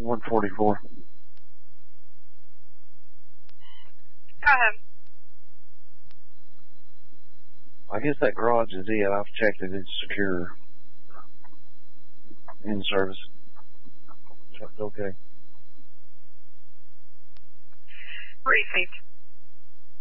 144. Go ahead. I guess that garage is it. I've checked it. It's secure. In service. So it's okay. Received.